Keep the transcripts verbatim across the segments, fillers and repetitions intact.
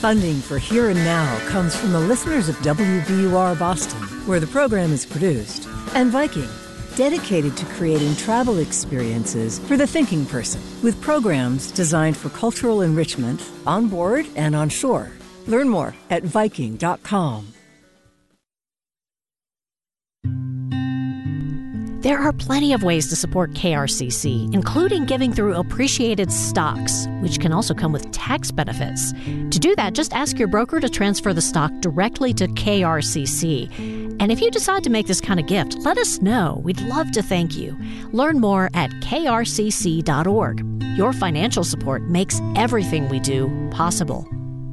Funding for Here and Now comes from the listeners of W B U R Boston, where the program is produced, and Viking, dedicated to creating travel experiences for the thinking person, with programs designed for cultural enrichment on board and on shore. Learn more at Viking dot com. There are plenty of ways to support K R C C, including giving through appreciated stocks, which can also come with tax benefits. To do that, just ask your broker to transfer the stock directly to K R C C. And if you decide to make this kind of gift, let us know. We'd love to thank you. Learn more at K R C C dot org. Your financial support makes everything we do possible.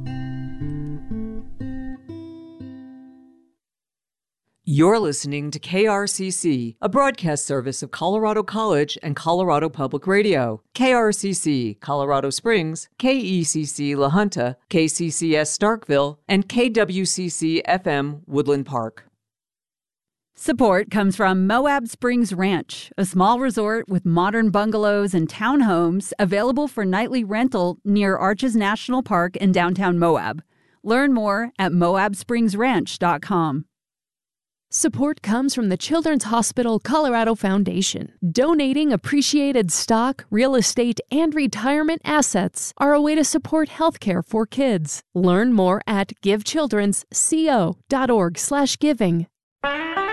You're listening to K R C C, a broadcast service of Colorado College and Colorado Public Radio. K R C C, Colorado Springs, K E C C La Junta, K C C S Starkville, and K W C C F M Woodland Park. Support comes from Moab Springs Ranch, a small resort with modern bungalows and townhomes available for nightly rental near Arches National Park in downtown Moab. Learn more at moab springs ranch dot com. Support comes from the Children's Hospital Colorado Foundation. Donating appreciated stock, real estate, and retirement assets are a way to support healthcare for kids. Learn more at give children's co dot org slash giving.